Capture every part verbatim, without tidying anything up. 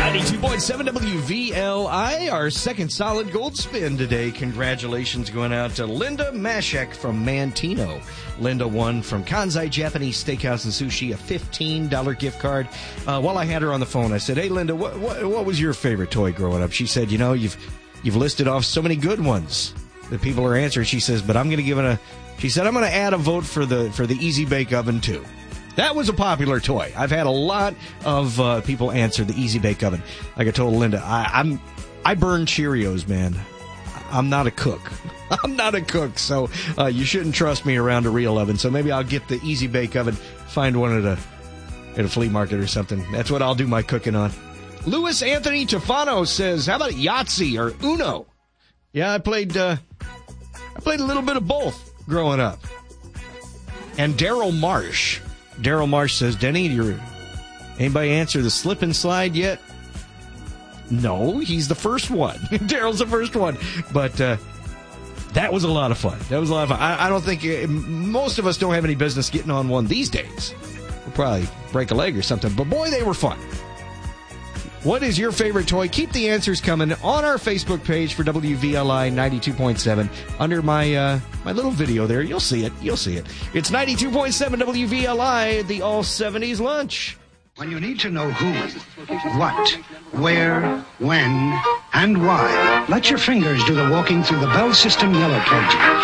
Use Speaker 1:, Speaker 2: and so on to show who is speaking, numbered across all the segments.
Speaker 1: ninety-two point seven W V L I, our second solid gold spin today. Congratulations going out to Linda Mashek from Mantino. Linda won from Kansai Japanese Steakhouse and Sushi a fifteen dollars gift card. Uh, while I had her on the phone, I said, hey, Linda, what, what, what was your favorite toy growing up? She said, you know, you've you've listed off so many good ones that people are answering. She says, but I'm going to give it a, she said, I'm going to add a vote for the for the Easy Bake Oven, too. That was a popular toy. I've had a lot of uh, people answer the Easy Bake Oven. Like I told Linda, I, I'm I burn Cheerios, man. I'm not a cook. I'm not a cook, so uh, you shouldn't trust me around a real oven. So maybe I'll get the Easy Bake Oven, find one at a at a flea market or something. That's what I'll do my cooking on. Louis Anthony Tofano says, "How about Yahtzee or Uno?" Yeah, I played. Uh, I played a little bit of both growing up. And Daryl Marsh. Daryl Marsh says, Denny, you're, anybody answer the slip and slide yet? No, he's the first one. Daryl's the first one. But uh, that was a lot of fun. That was a lot of fun. I, I don't think, uh, most of us don't have any business getting on one these days. We'll probably break a leg or something. But boy, they were fun. What is your favorite toy? Keep the answers coming on our Facebook page for W V L I ninety-two point seven. Under my uh, my little video there, you'll see it. You'll see it. It's ninety-two point seven W V L I, the All seventies Lunch.
Speaker 2: When you need to know who, what, where, when, and why, let your fingers do the walking through the Bell System Yellow Pages.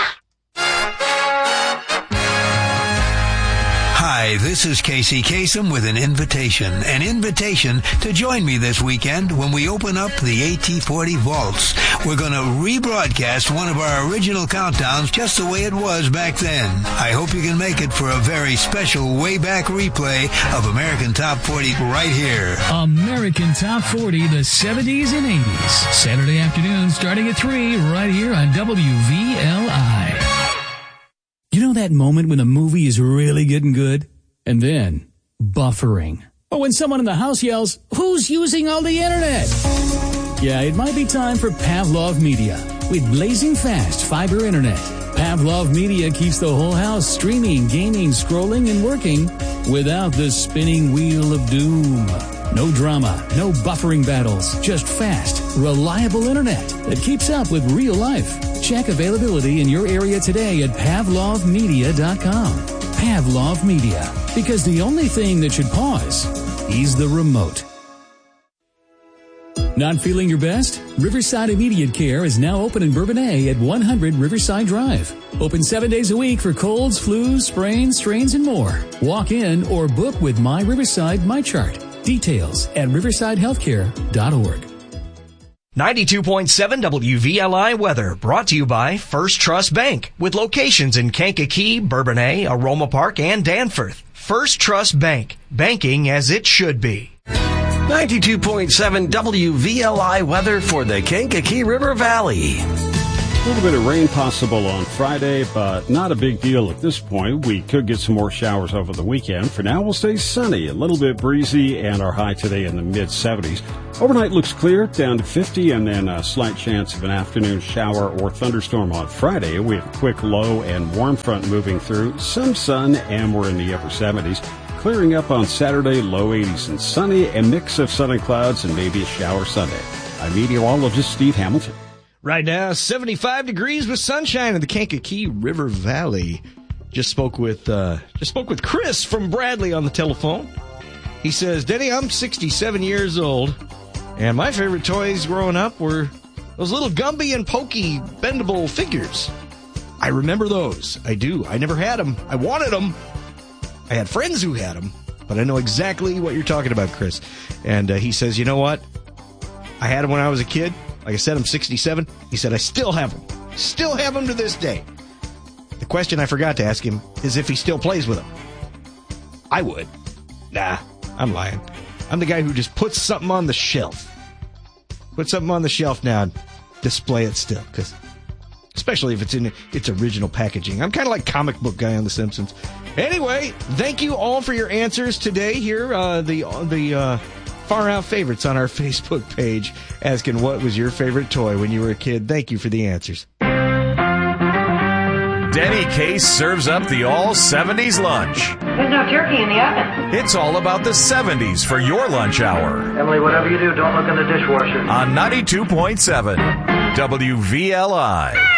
Speaker 3: Hi, this is Casey Kasem with an invitation. An invitation to join me this weekend when we open up the A T forty Vaults. We're going to rebroadcast one of our original countdowns just the way it was back then. I hope you can make it for a very special way-back replay of American Top forty right here.
Speaker 4: American Top forty, the seventies and eighties. Saturday afternoon starting at three right here on W V L I. You know that moment when a movie is really getting good? And then, buffering. Or when someone in the house yells, who's using all the internet? Yeah, it might be time for Pavlov Media. With blazing fast fiber internet, Pavlov Media keeps the whole house streaming, gaming, scrolling, and working without the spinning wheel of doom. No drama, no buffering battles, just fast, reliable internet that keeps up with real life. Check availability in your area today at pavlov media dot com. Pavlov Media, because the only thing that should pause is the remote. Not feeling your best? Riverside Immediate Care is now open in Bourbonnais at one hundred Riverside Drive. Open seven days a week for colds, flus, sprains, strains, and more. Walk in or book with My Riverside MyChart. Details at riverside healthcare dot org.
Speaker 1: ninety-two point seven W V L I weather brought to you by First Trust Bank with locations in Kankakee, Bourbonnais, Aroma Park, and Danforth. First Trust Bank, banking as it should be.
Speaker 5: ninety-two point seven W V L I weather for the Kankakee River Valley.
Speaker 6: A little bit of rain possible on Friday, but not a big deal at this point. We could get some more showers over the weekend. For now, we'll stay sunny, a little bit breezy, and our high today in the mid seventies. Overnight looks clear, down to fifty, and then a slight chance of an afternoon shower or thunderstorm on Friday. We have a quick low and warm front moving through, some sun, and we're in the upper seventies. Clearing up on Saturday, low eighties and sunny, a mix of sun and clouds, and maybe a shower Sunday. I'm meteorologist Steve Hamilton.
Speaker 1: Right now, seventy-five degrees with sunshine in the Kankakee River Valley. Just spoke with uh, just spoke with Chris from Bradley on the telephone. He says, Denny, I'm sixty-seven years old, and my favorite toys growing up were those little Gumby and Pokey bendable figures. I remember those. I do. I never had them. I wanted them. I had friends who had them, but I know exactly what you're talking about, Chris. And uh, he says, you know what? I had them when I was a kid. Like I said, I'm sixty-seven. He said, I still have them. Still have them to this day. The question I forgot to ask him is if he still plays with them. I would. Nah, I'm lying. I'm the guy who just puts something on the shelf. Put something on the shelf now and display it still. Cause especially if it's in its original packaging. I'm kind of like comic book guy on The Simpsons. Anyway, thank you all for your answers today here. Uh, the, the, uh, Far Out Favorites on our Facebook page, asking what was your favorite toy when you were a kid. Thank you for the answers.
Speaker 7: Denny Case serves up the all seventies lunch.
Speaker 8: There's no turkey in the oven.
Speaker 7: It's all about the seventies for your lunch hour.
Speaker 8: Emily, whatever you do, don't look in the dishwasher.
Speaker 7: On ninety-two point seven W V L I.